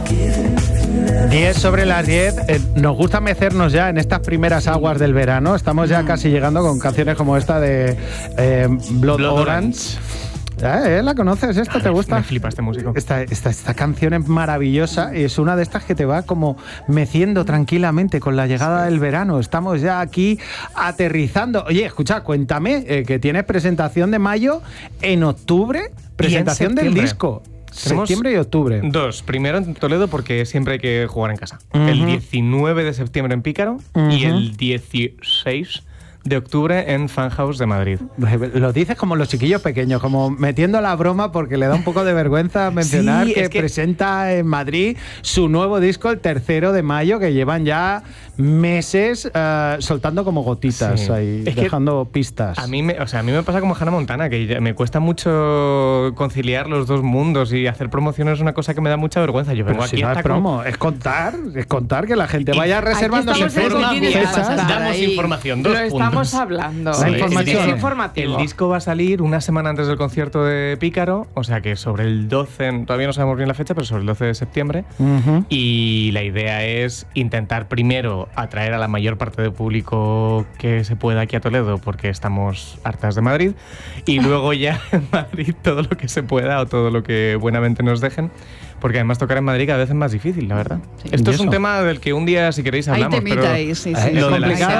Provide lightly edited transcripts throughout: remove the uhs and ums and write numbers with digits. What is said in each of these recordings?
10 sobre las 10. Nos gusta mecernos ya en estas primeras aguas del verano. Estamos ya casi llegando con canciones como esta de Blood Orange. ¿La conoces? ¿Esto te gusta? Me flipa este músico. Esta canción es maravillosa y es una de estas que te va como meciendo tranquilamente con la llegada del verano. Estamos ya aquí aterrizando. Oye, escucha, cuéntame que tienes presentación de mayo en octubre, presentación del disco. Septiembre y octubre. Dos. Primero en Toledo porque siempre hay que jugar en casa. El 19 de septiembre en Pícaro y el 16 de octubre en Fan House de Madrid. Lo dices como los chiquillos pequeños, como metiendo la broma porque le da un poco de vergüenza mencionar que presenta en Madrid su nuevo disco, el 3 de mayo, que llevan ya meses soltando como gotitas ahí, dejando pistas. A mí me pasa como Hannah Montana, que me cuesta mucho conciliar los dos mundos y hacer promoción es una cosa que me da mucha vergüenza. Yo vengo aquí no es promo, es contar que la gente vaya reservándose fechas. Damos información, 2 puntos. Estamos hablando. La información. Es informativo. El disco va a salir una semana antes del concierto de Pícaro, o sea que sobre el 12, todavía no sabemos bien la fecha, pero sobre el 12 de septiembre. Y la idea es intentar primero atraer a la mayor parte del público que se pueda aquí a Toledo, porque estamos hartas de Madrid, y luego ya en Madrid todo lo que se pueda o todo lo que buenamente nos dejen. Porque además tocar en Madrid cada vez es más difícil, la verdad. Sí. Esto es un tema del que un día, si queréis, hablamos. Hay temita ahí, sí. Es complicado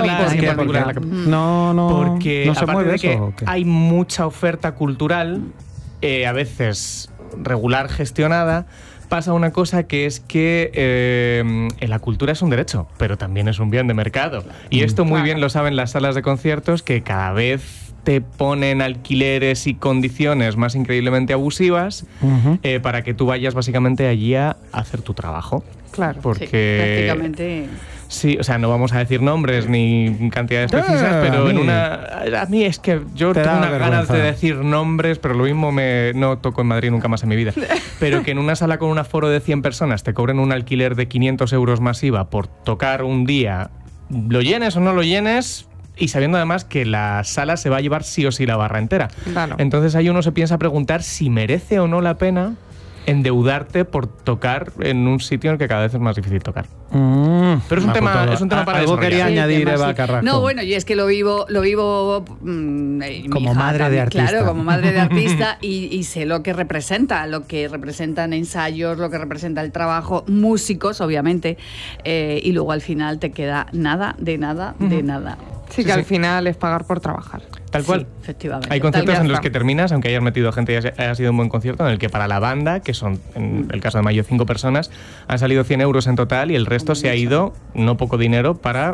porque no se mueve de que eso. Hay mucha oferta cultural, a veces regular gestionada, pasa una cosa que es que la cultura es un derecho, pero también es un bien de mercado. Y esto muy bien lo saben las salas de conciertos, que cada vez te ponen alquileres y condiciones más increíblemente abusivas para que tú vayas básicamente allí a hacer tu trabajo. Claro, porque prácticamente. Sí, o sea, no vamos a decir nombres ni cantidades precisas, pero a mí es que yo tengo unas ganas de decir nombres, pero lo mismo no toco en Madrid nunca más en mi vida. Pero que en una sala con un aforo de 100 personas te cobren un alquiler de 500 euros más IVA por tocar un día, lo llenes o no lo llenes, y sabiendo además que la sala se va a llevar sí o sí la barra entera. Claro. Entonces ahí uno se piensa a preguntar si merece o no la pena endeudarte por tocar en un sitio en el que cada vez es más difícil tocar. Pero es un tema para algo quería añadir Eva Carrasco. No, bueno, y es que lo vivo como madre de artista. Claro, como madre de artista y sé lo que representan ensayos, lo que representa el trabajo, músicos, obviamente, y luego al final te queda nada. Sí, que al final es pagar por trabajar. Tal cual. Sí, efectivamente. Hay conciertos en los que terminas, aunque hayas metido gente y haya sido un buen concierto, en el que para la banda, que son en el caso de mayo 5 personas, han salido 100 euros en total y el resto se ha ido, no poco dinero, para